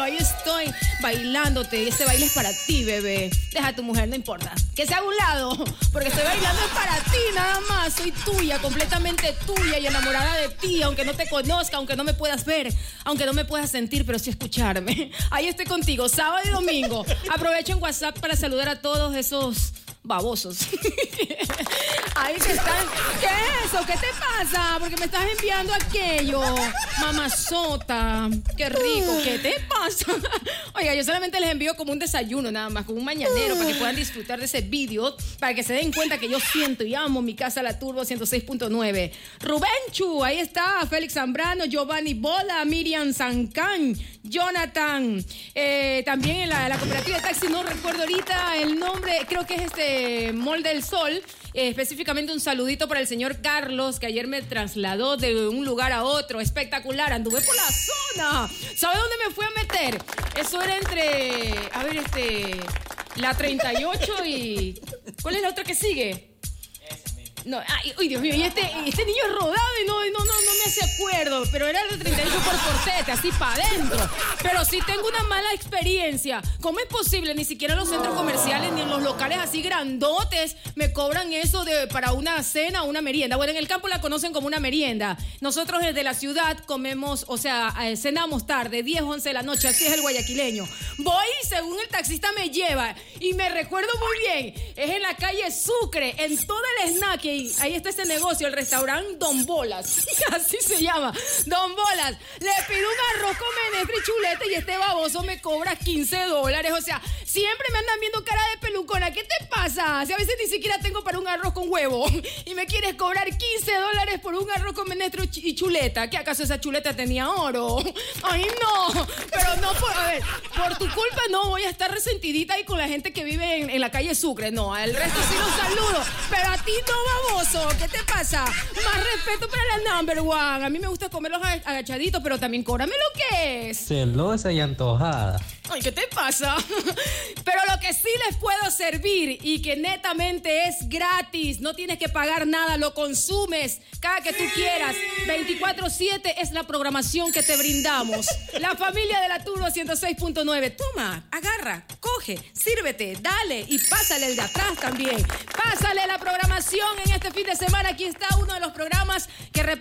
ahí estoy bailándote. Y ese baile es para ti, bebé. Deja a tu mujer, no importa. Que sea a un lado, porque estoy bailando es para ti, nada más. Soy tuya, completamente tuya y enamorada de ti, aunque no te conozca, aunque no me puedas ver, aunque no me puedas sentir, pero sí escucharme. Ahí estoy contigo, sábado y domingo. Aprovecho en WhatsApp para saludar a todos esos babosos. Ahí que están. ¿Qué es eso? ¿Qué te pasa? Porque me estás enviando aquello. Mamazota. Qué rico. ¿Qué te pasa? Oiga, yo solamente les envío como un desayuno nada más, como un mañanero, para que puedan disfrutar de ese video, para que se den cuenta que yo siento y amo mi casa La Turbo 106.9. Rubenchu, ahí está. Félix Zambrano, Giovanni Bola, Miriam Sancán, Jonathan. También en la cooperativa de taxi, no recuerdo ahorita el nombre, creo que es Mall del Sol. Específicamente un saludito para el señor Carlos, que ayer me trasladó de un lugar a otro. Espectacular, anduve por la zona. ¿Sabe dónde me fui a meter? Eso era entre, la 38 y... ¿Cuál es la otra que sigue? No, ay, Dios mío, y este niño es rodado y no me hace acuerdo, pero era el 38 por Portete, así para adentro. Pero sí tengo una mala experiencia. ¿Cómo es posible? Ni siquiera en los centros comerciales ni en los locales así grandotes me cobran eso para una cena o una merienda. Bueno, en el campo la conocen como una merienda. Nosotros desde la ciudad comemos, cenamos tarde, 10, 11 de la noche, así es el guayaquileño. Voy según el taxista me lleva y me recuerdo muy bien, es en la calle Sucre, en todo el snack. Ahí está ese negocio, el restaurante Don Bolas. Así se llama, Don Bolas. Le pido un arroz con menestra y chuleta y este baboso me cobra $15. O sea, siempre me andan viendo cara de pelucona. ¿Qué te pasa? Si a veces ni siquiera tengo para un arroz con huevo y me quieres cobrar $15 por un arroz con menestra y chuleta. ¿Qué acaso esa chuleta tenía oro? Ay, no. Pero no, por tu culpa no voy a estar resentidita ahí con la gente que vive en la calle Sucre. No, al resto sí los saludo. Pero a ti no, baboso. ¿Qué te pasa? Más respeto para la number one. A mí me gusta comerlos agachaditos, pero también cóbrame lo que es. Celosa y antojada. Ay, ¿qué te pasa? Pero lo que sí les puedo servir y que netamente es gratis, no tienes que pagar nada, lo consumes cada que tú quieras. 24/7 es la programación que te brindamos. La familia de La Turbo 106.9. Toma, agarra, coge, sírvete, dale y pásale el de atrás también. Pásale la programación en este fin de semana. Aquí está uno de los programas que representa